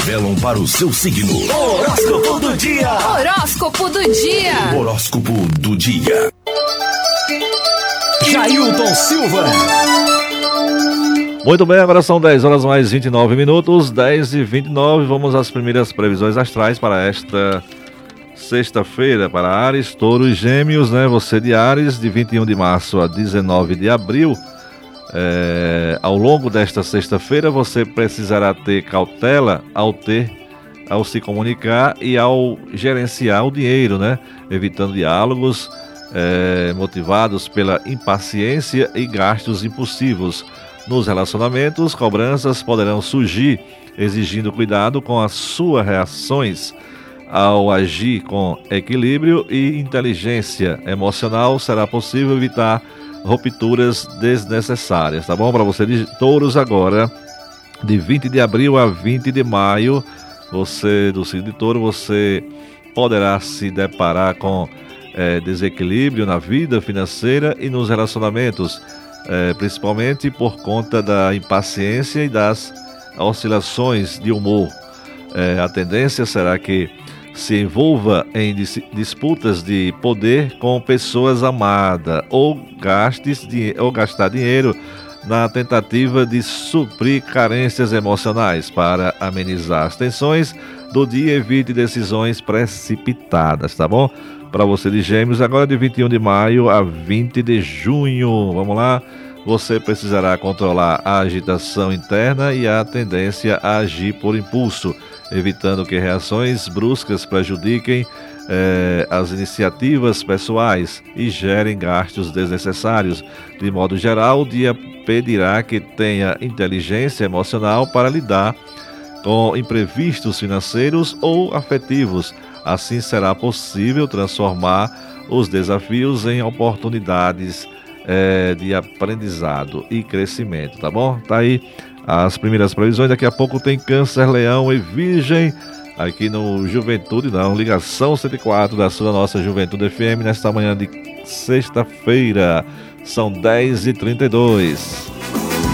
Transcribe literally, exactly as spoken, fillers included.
Velam para o seu signo. Horóscopo do dia. Horóscopo do dia. Horóscopo do dia. Jailton Silva. Muito bem, agora são dez horas mais vinte e nove minutos, dez e vinte e nove. Vamos às primeiras previsões astrais para esta sexta-feira para Áries, Touro e Gêmeos, né? Você de Áries, de vinte e um de março a dezenove de abril. É, ao longo desta sexta-feira você precisará ter cautela ao ter, ao se comunicar e ao gerenciar o dinheiro, né? Evitando diálogos é, motivados pela impaciência e gastos impulsivos. Nos relacionamentos, cobranças poderão surgir, exigindo cuidado com as suas reações. Ao agir com equilíbrio e inteligência emocional, será possível evitar rupturas desnecessárias, tá bom? Para você de Touros agora, de vinte de abril a vinte de maio, você do signo de Touro, você poderá se deparar com é, desequilíbrio na vida financeira e nos relacionamentos, é, principalmente por conta da impaciência e das oscilações de humor. É, a tendência será que se envolva em dis- disputas de poder com pessoas amadas ou, gastes di- ou gastar dinheiro na tentativa de suprir carências emocionais. Para amenizar as tensões do dia, evite decisões precipitadas, tá bom? Para você de Gêmeos, agora de vinte e um de maio a vinte de junho, vamos lá? Você precisará controlar a agitação interna e a tendência a agir por impulso, evitando que reações bruscas prejudiquem eh, as iniciativas pessoais e gerem gastos desnecessários. De modo geral, o dia pedirá que tenha inteligência emocional para lidar com imprevistos financeiros ou afetivos. Assim será possível transformar os desafios em oportunidades é, de aprendizado e crescimento, tá bom? Tá aí as primeiras previsões. Daqui a pouco tem Câncer, Leão e Virgem aqui no Juventude, não, ligação cento e quatro da sua nossa Juventude F M nesta manhã de sexta-feira. São dez e trinta e dois.